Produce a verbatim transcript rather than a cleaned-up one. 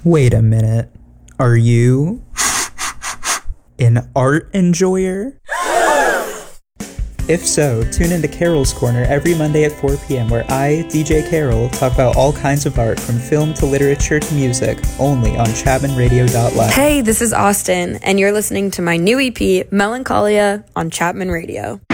Wait a minute. Are you an art enjoyer? If so, tune into Carol's Corner every Monday at four p.m. where I, D J Carol, talk about all kinds of art from film to literature to music, only on Chapman Radio dot live. Hey, this is Austin, and you're listening to my new E P, Melancholia, on Chapman Radio.